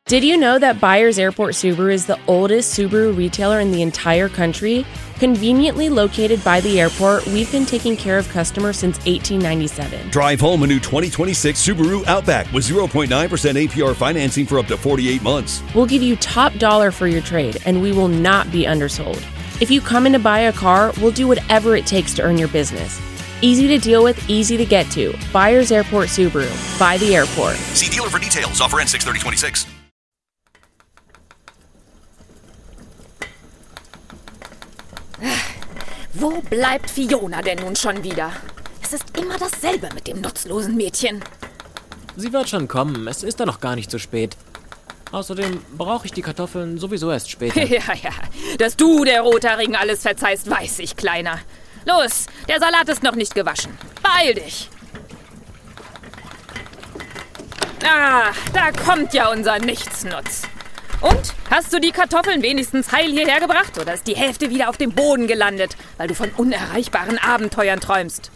Did you know that Byers Airport Subaru is the oldest Subaru retailer in the entire country? Conveniently located by the airport, we've been taking care of customers since 1897. Drive home a new 2026 Subaru Outback with 0.9% APR financing for up to 48 months. We'll give you top dollar for your trade, and we will not be undersold. If you come in to buy a car, we'll do whatever it takes to earn your business. Easy to deal with, easy to get to. Byers Airport Subaru. By the airport. See dealer for details. Offer ends 6/30/26. Wo bleibt Fiona denn nun schon wieder? Es ist immer dasselbe mit dem nutzlosen Mädchen. Sie wird schon kommen, es ist doch noch gar nicht so spät. Außerdem brauche ich die Kartoffeln sowieso erst später. Ja, dass du der Rothaarigen alles verzeihst, weiß ich, Kleiner. Los, der Salat ist noch nicht gewaschen. Beeil dich. Ah, da kommt ja unser Nichtsnutz. Und, hast du die Kartoffeln wenigstens heil hierher gebracht? Oder ist die Hälfte wieder auf dem Boden gelandet, weil du von unerreichbaren Abenteuern träumst?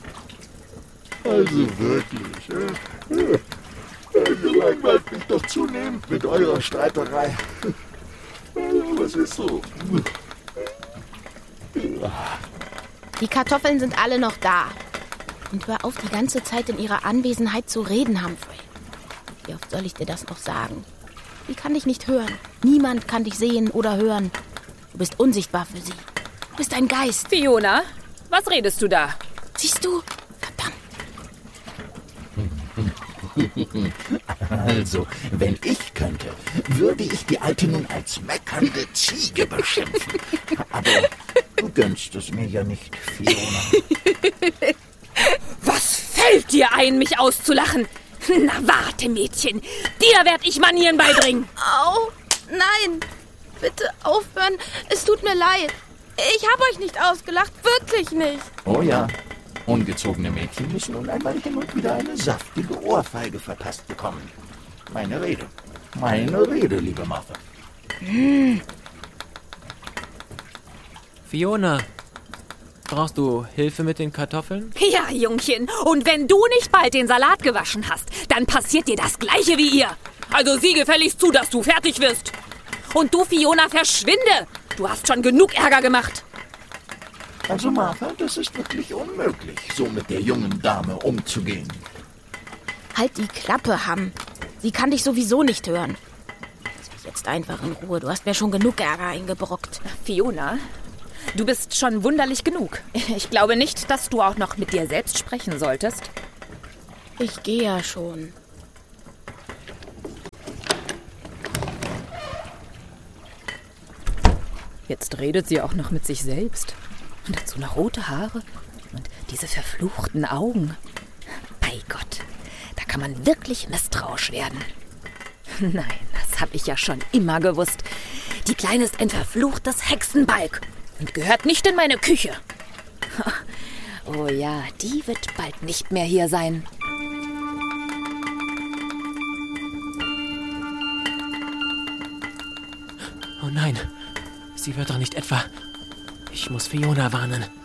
Also wirklich, ihr langweilt mich doch zunehmend mit eurer Streiterei. Was ist so? Die Kartoffeln sind alle noch da. Und hör auf, die ganze Zeit in ihrer Anwesenheit zu reden, Humphrey. Wie oft soll ich dir das noch sagen? Sie kann dich nicht hören. Niemand kann dich sehen oder hören. Du bist unsichtbar für sie. Du bist ein Geist. Fiona, was redest du da? Siehst du? Verdammt. Also, wenn ich könnte, würde ich die Alte nun als meckernde Ziege beschimpfen. Aber du gönnst es mir ja nicht, Fiona. Was fällt dir ein, mich auszulachen? Na warte, Mädchen, dir werd ich Manieren beibringen. Au, nein, bitte aufhören, es tut mir leid. Ich habe euch nicht ausgelacht, wirklich nicht. Oh ja, ungezogene Mädchen müssen nun einmal hin und wieder eine saftige Ohrfeige verpasst bekommen. Meine Rede, liebe Martha. Fiona, brauchst du Hilfe mit den Kartoffeln? Ja, Jungchen, und wenn du nicht bald den Salat gewaschen hast, dann passiert dir das Gleiche wie ihr. Also sieh gefälligst zu, dass du fertig wirst. Und du, Fiona, verschwinde. Du hast schon genug Ärger gemacht. Also Martha, das ist wirklich unmöglich, so mit der jungen Dame umzugehen. Halt die Klappe, Ham. Sie kann dich sowieso nicht hören. Lass mich jetzt einfach in Ruhe. Du hast mir schon genug Ärger eingebrockt. Fiona, du bist schon wunderlich genug. Ich glaube nicht, dass du auch noch mit dir selbst sprechen solltest. Ich gehe ja schon. Jetzt redet sie auch noch mit sich selbst. Und dazu noch rote Haare und diese verfluchten Augen. Bei Gott, da kann man wirklich misstrauisch werden. Nein, das habe ich ja schon immer gewusst. Die Kleine ist ein verfluchtes Hexenbalg und gehört nicht in meine Küche. Oh ja, die wird bald nicht mehr hier sein. Oh nein, sie wird doch nicht etwa... Ich muss Fiona warnen.